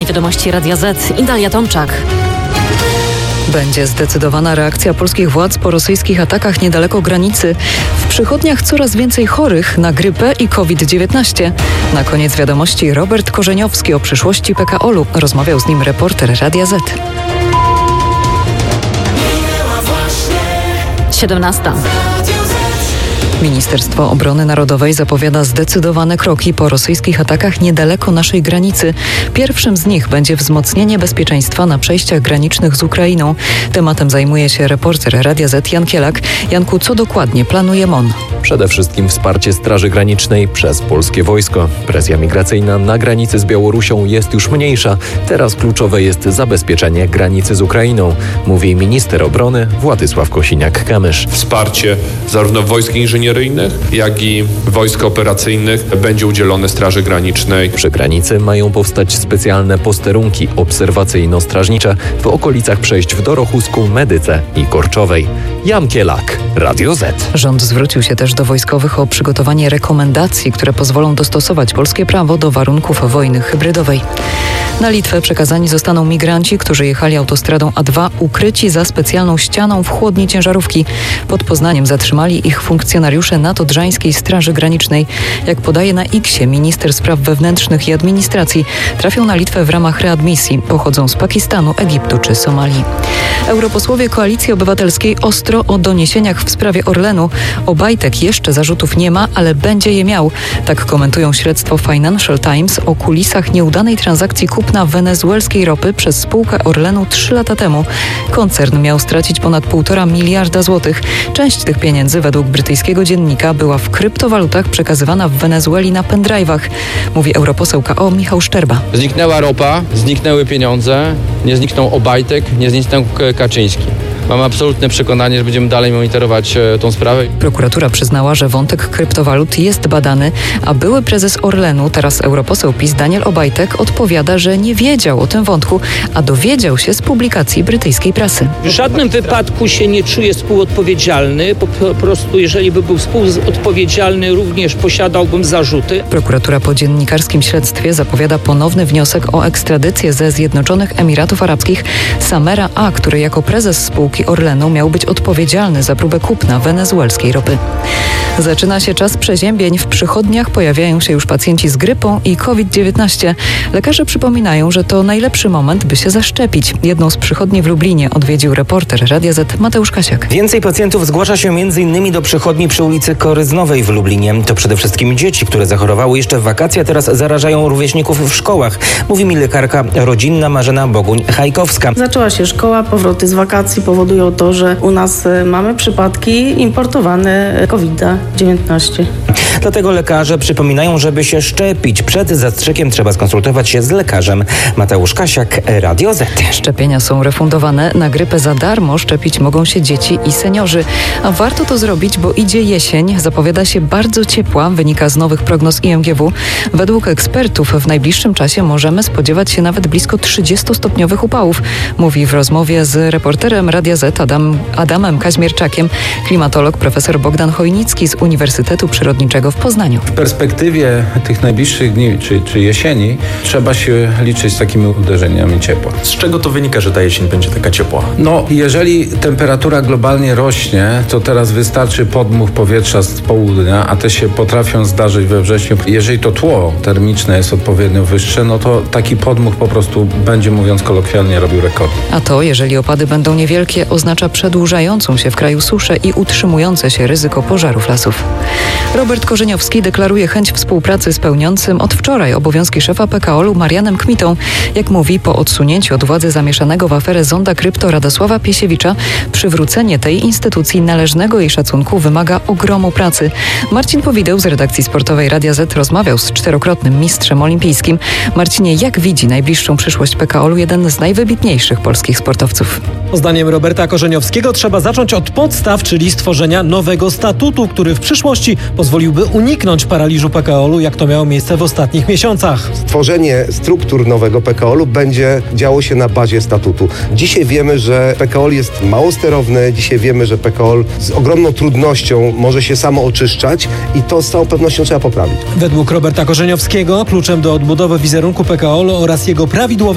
Wiadomości Radia Z i Dalia Tomczak. Będzie zdecydowana reakcja polskich władz po rosyjskich atakach niedaleko granicy. W przychodniach coraz więcej chorych na grypę i COVID-19. Na koniec wiadomości Robert Korzeniowski o przyszłości PKO-u. Rozmawiał z nim reporter Radia Z. 17. Ministerstwo Obrony Narodowej zapowiada zdecydowane kroki po rosyjskich atakach niedaleko naszej granicy. Pierwszym z nich będzie wzmocnienie bezpieczeństwa na przejściach granicznych z Ukrainą. Tematem zajmuje się reporter Radia Z Jan Kielak. Janku, co dokładnie planuje MON? Przede wszystkim wsparcie Straży Granicznej przez polskie wojsko. Presja migracyjna na granicy z Białorusią jest już mniejsza. Teraz kluczowe jest zabezpieczenie granicy z Ukrainą, mówi minister obrony Władysław Kosiniak-Kamysz. Wsparcie zarówno wojsk inżynieryjnych, jak i wojsk operacyjnych będzie udzielone Straży Granicznej. Przy granicy mają powstać specjalne posterunki obserwacyjno-strażnicze w okolicach przejść w Dorochusku, Medyce i Korczowej. Jan Kielak, Radio Z. Rząd zwrócił się też do wojskowych o przygotowanie rekomendacji, które pozwolą dostosować polskie prawo do warunków wojny hybrydowej. Na Litwę przekazani zostaną migranci, którzy jechali autostradą A2 ukryci za specjalną ścianą w chłodni ciężarówki. Pod Poznaniem zatrzymali ich funkcjonariusze Nadodrzańskiej Straży Granicznej. Jak podaje na X-ie minister spraw wewnętrznych i administracji, trafią na Litwę w ramach readmisji. Pochodzą z Pakistanu, Egiptu czy Somalii. Europosłowie Koalicji Obywatelskiej ostro o doniesieniach w sprawie Orlenu. Obajtek jeszcze zarzutów nie ma, ale będzie je miał. Tak komentują śledztwo Financial Times o kulisach nieudanej transakcji kupna wenezuelskiej ropy przez spółkę Orlenu 3 lata temu. Koncern miał stracić ponad 1,5 miliarda złotych. Część tych pieniędzy według brytyjskiego dziennika była w kryptowalutach przekazywana w Wenezueli na pendrive'ach, mówi europoseł KO Michał Szczerba. Zniknęła ropa, zniknęły pieniądze, nie zniknął Obajtek, nie zniknął Kaczyński. Mam absolutne przekonanie, że będziemy dalej monitorować tą sprawę. Prokuratura przyznała, że wątek kryptowalut jest badany, a były prezes Orlenu, teraz europoseł PiS Daniel Obajtek odpowiada, że nie wiedział o tym wątku, a dowiedział się z publikacji brytyjskiej prasy. W żadnym wypadku się nie czuję współodpowiedzialny. Po prostu jeżeli by był współodpowiedzialny, również posiadałbym zarzuty. Prokuratura po dziennikarskim śledztwie zapowiada ponowny wniosek o ekstradycję ze Zjednoczonych Emiratów Arabskich Samera A., który jako prezes spółki Orlenu miał być odpowiedzialny za próbę kupna wenezuelskiej ropy. Zaczyna się czas przeziębień. W przychodniach pojawiają się już pacjenci z grypą i COVID-19. Lekarze przypominają, że to najlepszy moment, by się zaszczepić. Jedną z przychodni w Lublinie odwiedził reporter Radia Z Mateusz Kasiak. Więcej pacjentów zgłasza się m.in. do przychodni przy ulicy Koryznowej w Lublinie. To przede wszystkim dzieci, które zachorowały jeszcze w wakacje, a teraz zarażają rówieśników w szkołach. Mówi mi lekarka rodzinna Marzena Boguń-Hajkowska. Zaczęła się szkoła, powroty z wakacji powodują to, że u nas mamy przypadki importowane COVID-19. Dlatego lekarze przypominają, żeby się szczepić. Przed zastrzykiem trzeba skonsultować się z lekarzem. Mateusz Kasiak, Radio Z. Szczepienia są refundowane. Na grypę za darmo szczepić mogą się dzieci i seniorzy. A warto to zrobić, bo idzie jesień. Zapowiada się bardzo ciepła, wynika z nowych prognoz IMGW. Według ekspertów w najbliższym czasie możemy spodziewać się nawet blisko 30-stopniowych upałów. Mówi w rozmowie z reporterem Radia Z Adamem Kaźmierczakiem klimatolog profesor Bogdan Chojnicki z Uniwersytetu Przyrodniczego w Poznaniu. W perspektywie tych najbliższych dni czy jesieni trzeba się liczyć z takimi uderzeniami ciepła. Z czego to wynika, że ta jesień będzie taka ciepła? No, jeżeli temperatura globalnie rośnie, to teraz wystarczy podmuch powietrza z południa, a te się potrafią zdarzyć we wrześniu. Jeżeli to tło termiczne jest odpowiednio wyższe, no to taki podmuch po prostu będzie, mówiąc kolokwialnie, robił rekordy. A to, jeżeli opady będą niewielkie, oznacza przedłużającą się w kraju suszę i utrzymujące się ryzyko pożarów lasów. Robert Korzeniowski deklaruje chęć współpracy z pełniącym od wczoraj obowiązki szefa PKO-u Marianem Kmitą. Jak mówi, po odsunięciu od władzy zamieszanego w aferę Zonda Krypto Radosława Piesiewicza, przywrócenie tej instytucji należnego jej szacunku wymaga ogromu pracy. Marcin Powideł z redakcji sportowej Radia Z rozmawiał z 4-krotnym mistrzem olimpijskim. Marcinie, jak widzi najbliższą przyszłość PKO-u jeden z najwybitniejszych polskich sportowców? Zdaniem Roberta Korzeniowskiego trzeba zacząć od podstaw, czyli stworzenia nowego statutu, który w przyszłości pozwoliłby uniknąć paraliżu PKO-u, jak to miało miejsce w ostatnich miesiącach. Stworzenie struktur nowego PKO-u będzie działo się na bazie statutu. Dzisiaj wiemy, że PKO jest mało sterowny, dzisiaj wiemy, że PKO z ogromną trudnością może się samo oczyszczać i to z całą pewnością trzeba poprawić. Według Roberta Korzeniowskiego kluczem do odbudowy wizerunku PKO oraz jego prawidłowego